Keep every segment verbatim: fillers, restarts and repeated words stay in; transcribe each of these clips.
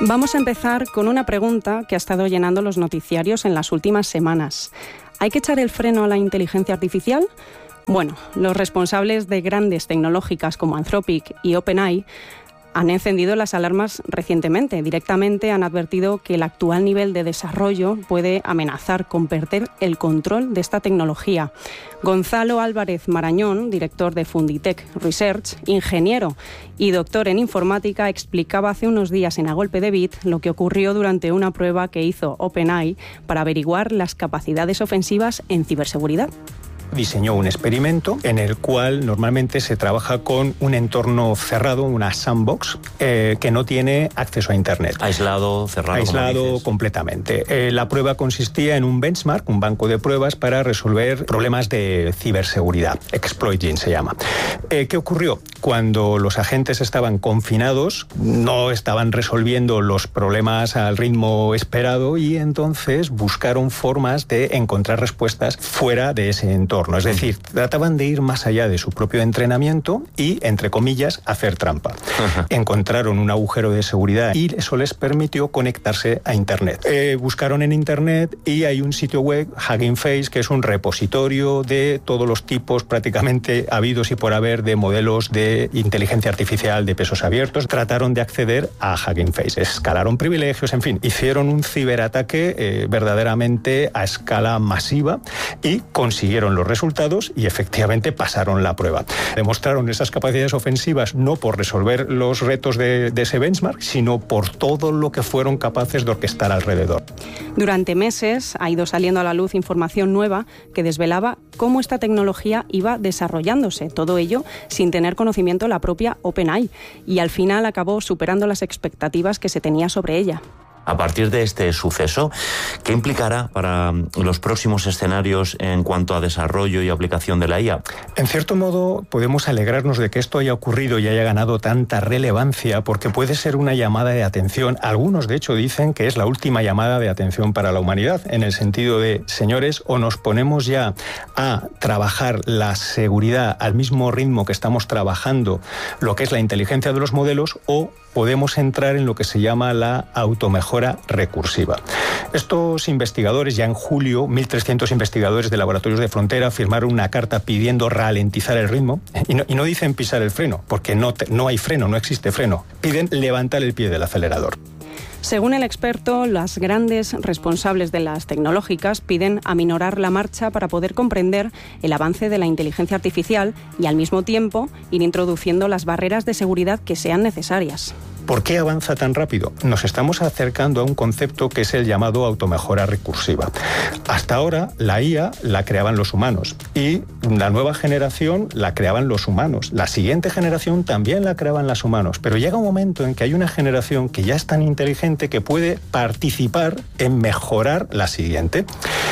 Vamos a empezar con una pregunta que ha estado llenando los noticiarios en las últimas semanas. ¿Hay que echar el freno a la inteligencia artificial? Bueno, los responsables de grandes tecnológicas como Anthropic y OpenAI han encendido las alarmas recientemente. Directamente han advertido que el actual nivel de desarrollo puede amenazar con perder el control de esta tecnología. Gonzalo Álvarez Marañón, director de Funditech Research, ingeniero y doctor en informática, explicaba hace unos días en A Golpe de Bit lo que ocurrió durante una prueba que hizo OpenAI para averiguar las capacidades ofensivas en ciberseguridad. Diseñó un experimento en el cual normalmente se trabaja con un entorno cerrado, una sandbox, eh, que no tiene acceso a Internet. Aislado, cerrado. Aislado completamente. Eh, la prueba consistía en un benchmark, un banco de pruebas para resolver problemas de ciberseguridad. Exploiting se llama. Eh, ¿Qué ocurrió? Cuando los agentes estaban confinados, no estaban resolviendo los problemas al ritmo esperado y entonces buscaron formas de encontrar respuestas fuera de ese entorno. Es decir, trataban de ir más allá de su propio entrenamiento y, entre comillas, hacer trampa. Ajá. Encontraron un agujero de seguridad y eso les permitió conectarse a Internet. Eh, buscaron en Internet y hay un sitio web, Hugging Face, que es un repositorio de todos los tipos prácticamente habidos y por haber de modelos de inteligencia artificial de pesos abiertos. Trataron de acceder a Hugging Face, escalaron privilegios, en fin, hicieron un ciberataque eh, verdaderamente a escala masiva y consiguieron los resultados y efectivamente pasaron la prueba. Demostraron esas capacidades ofensivas no por resolver los retos de, de ese benchmark, sino por todo lo que fueron capaces de orquestar alrededor. Durante meses ha ido saliendo a la luz información nueva que desvelaba cómo esta tecnología iba desarrollándose, todo ello sin tener conocimiento la propia OpenAI, y al final acabó superando las expectativas que se tenía sobre ella. A partir de este suceso, ¿qué implicará para los próximos escenarios en cuanto a desarrollo y aplicación de la I A? En cierto modo, podemos alegrarnos de que esto haya ocurrido y haya ganado tanta relevancia, porque puede ser una llamada de atención. Algunos, de hecho, dicen que es la última llamada de atención para la humanidad, en el sentido de, señores, o nos ponemos ya a trabajar la seguridad al mismo ritmo que estamos trabajando lo que es la inteligencia de los modelos, o podemos entrar en lo que se llama la automejora recursiva. Estos investigadores, ya en julio, mil trescientos investigadores de laboratorios de frontera firmaron una carta pidiendo ralentizar el ritmo, y no, y no dicen pisar el freno, porque no, te, no hay freno, no existe freno. Piden levantar el pie del acelerador. Según el experto, las grandes responsables de las tecnológicas piden aminorar la marcha para poder comprender el avance de la inteligencia artificial y, al mismo tiempo, ir introduciendo las barreras de seguridad que sean necesarias. ¿Por qué avanza tan rápido? Nos estamos acercando a un concepto que es el llamado automejora recursiva. Hasta ahora, la I A la creaban los humanos y la nueva generación la creaban los humanos. La siguiente generación también la creaban los humanos. Pero llega un momento en que hay una generación que ya es tan inteligente que puede participar en mejorar la siguiente.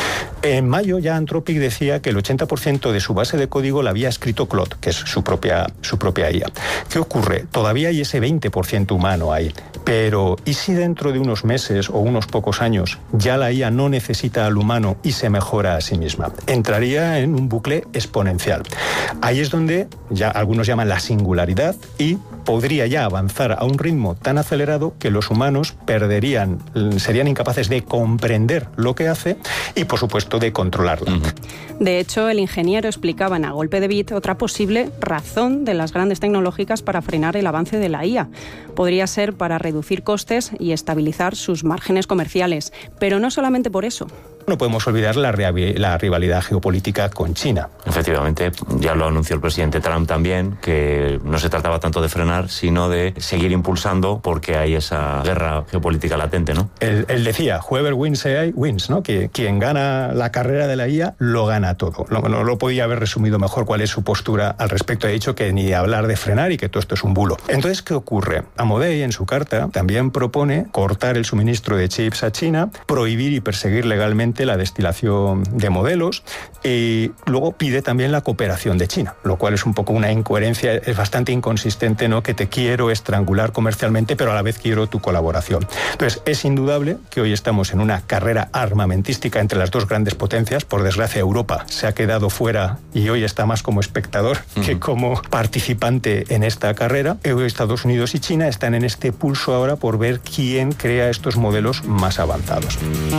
En mayo ya Anthropic decía que el ochenta por ciento de su base de código la había escrito Claude, que es su propia, su propia I A. ¿Qué ocurre? Todavía hay ese veinte por ciento humano ahí. Pero, ¿y si dentro de unos meses o unos pocos años ya la I A no necesita al humano y se mejora a sí misma? Entraría en un bucle exponencial. Ahí es donde ya algunos llaman la singularidad y podría ya avanzar a un ritmo tan acelerado que los humanos perderían, serían incapaces de comprender lo que hace y, por supuesto, de controlarla. De hecho, el ingeniero explicaba en A Golpe de Bit otra posible razón de las grandes tecnológicas para frenar el avance de la I A. Podría ser para reducir costes y estabilizar sus márgenes comerciales, pero no solamente por eso. No podemos olvidar la, la rivalidad geopolítica con China. Efectivamente, ya lo anunció el presidente Trump también, que no se trataba tanto de frenar, sino de seguir impulsando porque hay esa guerra geopolítica latente, ¿no? Él, él decía, whoever wins A I wins, ¿no? Que quien gana la carrera de la I A lo gana todo. No, no lo podía haber resumido mejor cuál es su postura al respecto. Ha dicho que ni hablar de frenar y que todo esto es un bulo. Entonces, ¿qué ocurre? Amodei, en su carta, también propone cortar el suministro de chips a China, prohibir y perseguir legalmente permite la destilación de modelos y luego pide también la cooperación de China, lo cual es un poco una incoherencia, es bastante inconsistente, ¿no? Que te quiero estrangular comercialmente, pero a la vez quiero tu colaboración. Entonces, es indudable que hoy estamos en una carrera armamentística entre las dos grandes potencias. Por desgracia, Europa se ha quedado fuera y hoy está más como espectador uh-huh. que como participante en esta carrera. Estados Unidos y China están en este pulso ahora por ver quién crea estos modelos más avanzados.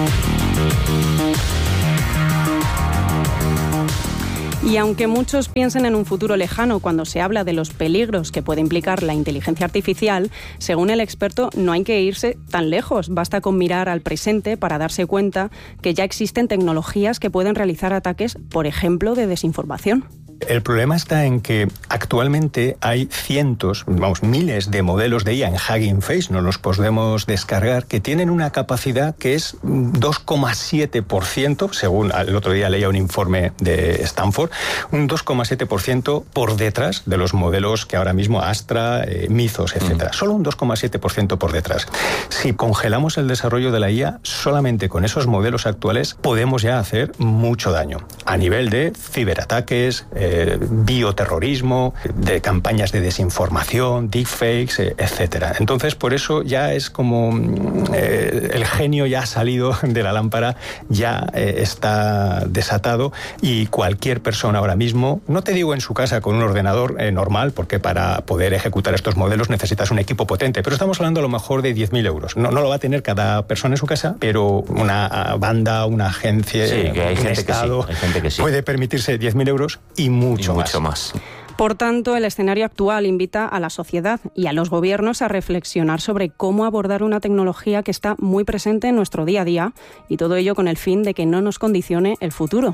Y aunque muchos piensen en un futuro lejano cuando se habla de los peligros que puede implicar la inteligencia artificial, según el experto, no hay que irse tan lejos. Basta con mirar al presente para darse cuenta que ya existen tecnologías que pueden realizar ataques, por ejemplo, de desinformación. El problema está en que actualmente hay cientos, vamos, miles de modelos de I A en Hugging Face, no los podemos descargar, que tienen una capacidad que es dos coma siete por ciento, según el otro día leía un informe de Stanford, un dos coma siete por ciento por detrás de los modelos que ahora mismo Astra, eh, Mythos, etcétera. Mm. Solo un dos coma siete por ciento por detrás. Si congelamos el desarrollo de la I A, solamente con esos modelos actuales podemos ya hacer mucho daño a nivel de ciberataques, eh, bioterrorismo, de campañas de desinformación, deepfakes, eh, etcétera. Entonces, por eso ya es como eh, el genio ya ha salido de la lámpara, ya eh, está desatado y cualquier persona ahora mismo, no te digo en su casa con un ordenador eh, normal, porque para poder ejecutar estos modelos necesitas un equipo potente, pero estamos hablando a lo mejor de diez mil euros. No, no lo va a tener cada persona en su casa, pero una banda, una agencia, sí, que hay un gente estado que sí, hay gente que sí. puede permitirse diez mil euros y mucho, y mucho más. más. Por tanto, el escenario actual invita a la sociedad y a los gobiernos a reflexionar sobre cómo abordar una tecnología que está muy presente en nuestro día a día, y todo ello con el fin de que no nos condicione el futuro.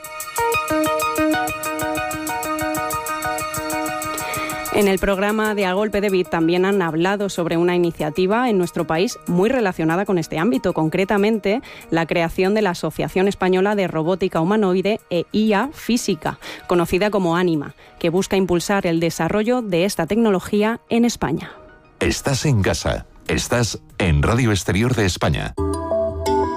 En el programa de A Golpe de Bit también han hablado sobre una iniciativa en nuestro país muy relacionada con este ámbito, concretamente la creación de la Asociación Española de Robótica Humanoide e I A Física, conocida como ANIMA, que busca impulsar el desarrollo de esta tecnología en España. Estás en casa. Estás en Radio Exterior de España.